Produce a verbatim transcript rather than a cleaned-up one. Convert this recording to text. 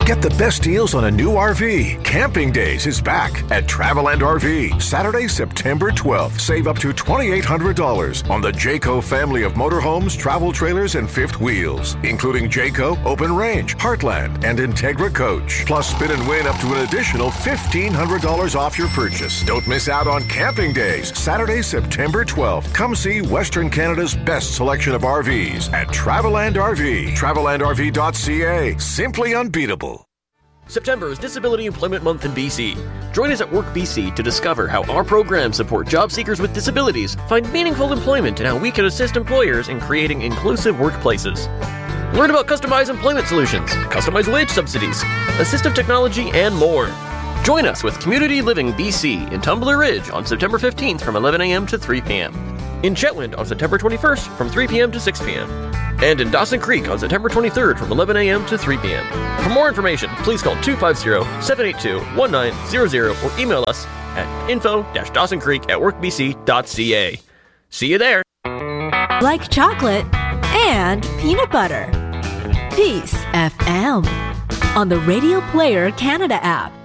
Get the best deals on a new R V. Camping Days is back at Traveland R V. Saturday, September twelfth. Save up to two thousand eight hundred dollars on the Jayco family of motorhomes, travel trailers, and fifth wheels, including Jayco, Open Range, Heartland, and Integra Coach. Plus, spin and win up to an additional fifteen hundred dollars off your purchase. Don't miss out on Camping Days. Saturday, September twelfth. Come see Western Canada's best selection of R Vs at Traveland R V. Traveland R V dot C A. Simply unbeatable. September is Disability Employment Month in B C. Join us at Work B C to discover how our programs support job seekers with disabilities, find meaningful employment, and how we can assist employers in creating inclusive workplaces. Learn about customized employment solutions, customized wage subsidies, assistive technology, and more. Join us with Community Living B C in Tumbler Ridge on September fifteenth from eleven a.m. to three p.m. In Chetwynd on September twenty-first from three p.m. to six p.m. And in Dawson Creek on September twenty-third from eleven a.m. to three p.m. For more information, please call two five zero, seven eight two, one nine zero zero or email us at info dash dawson creek at work b c dot c a. See you there. Like chocolate and peanut butter. Peace F M on the Radio Player Canada app.